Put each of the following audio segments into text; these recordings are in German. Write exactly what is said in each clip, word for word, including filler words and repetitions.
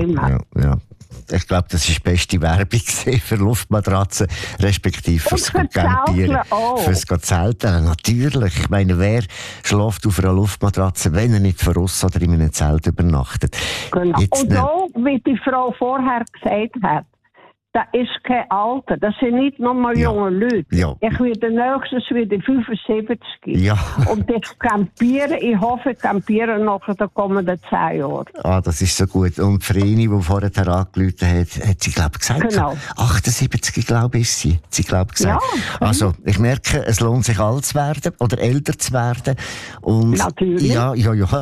immer. Ja, ja. Ich glaube, das war die beste Werbung für Luftmatratzen, respektive fürs Campieren, fürs Zelten. Natürlich. Ich meine, wer schläft auf einer Luftmatratze, wenn er nicht von uns oder in einem Zelt übernachtet? Genau. Jetzt Und auch, wie die Frau vorher gesagt hat, das ist kein Alter. Das sind nicht nur mal ja. junge Leute. Ja. Ich werde nächstes wieder fünfundsiebzig. Ja. Und ich campiere, ich hoffe, ich campiere noch in den kommenden zehn Jahren. Ah, das ist so gut. Und Vreni, die vorher angerufen hat, hat sie, glaube ich, gesagt. Genau. achtundsiebzig, glaube ich, ist sie. Hat sie, glaube ich, gesagt. Ja. Also, ich merke, es lohnt sich, alt zu werden oder älter zu werden. Und natürlich. Ja, ja, ja.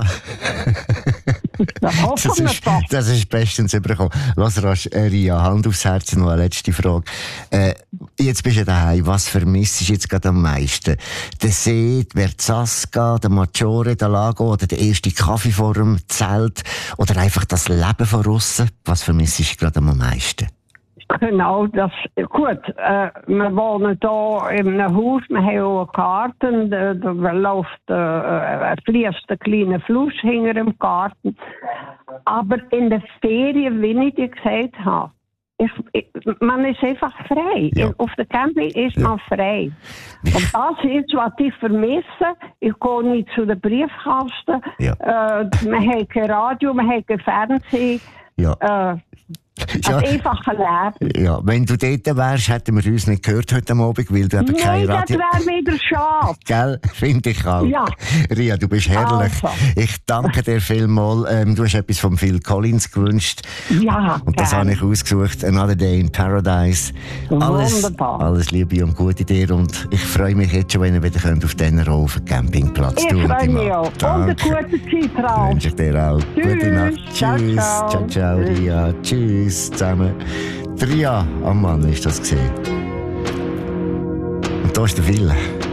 Das hoffen das, wir ist, doch. das ist bestens überkommen. Lass rasch, äh, Ria, Hand aufs Herz, noch eine letzte Frage. Äh, jetzt bist du daheim. Was vermisst du jetzt gerade am meisten? Der See, die Verzasca, der Maggiore, der Lago oder der erste Kaffee vor dem Zelt oder einfach das Leben von aussen? Was vermisst du gerade am meisten? Genau, das, gut, äh, wir wohnen hier in einem Haus, wir haben auch einen Garten, da, da läuft, äh, fließt ein kleiner Fluss hinter dem Garten. Aber in den Ferien, wie ich dir gesagt habe, ich, ich, man ist einfach frei. Ja. Auf der Camping ist Ja. man frei. Und das ist, was ich vermisse. Ich gehe nicht zu den Briefkasten. Ja. Äh, wir haben kein Radio, wir haben kein Fernsehen. Ja. Äh, Ja. Ein einfaches Leben. Ja, wenn du dort wärst, hätten wir uns nicht gehört heute Abend, weil du eben Nein, kein das Radio... wäre wieder schade. Gell? Finde ich auch. Ja. Ria, du bist herrlich. Also. Ich danke dir vielmals. Ähm, du hast etwas von Phil Collins gewünscht. Ja, Und das gern. habe ich ausgesucht. Another Day in Paradise. Alles, Wunderbar. alles Liebe und Gute dir. Und ich freue mich jetzt schon, wenn ihr wieder könnt auf diesen auf dem Campingplatz. Ich Du und freue die mich Mann. auch. Und Danke. einen guten Zeitraum. Wünsche ich dir auch. Tschüss. Gute Nacht. Ciao, Tschüss. ciao. Ciao, ciao, Ria. Tschüss zusammen. Ria am Mann ist das gesehen. Und da ist der Phil.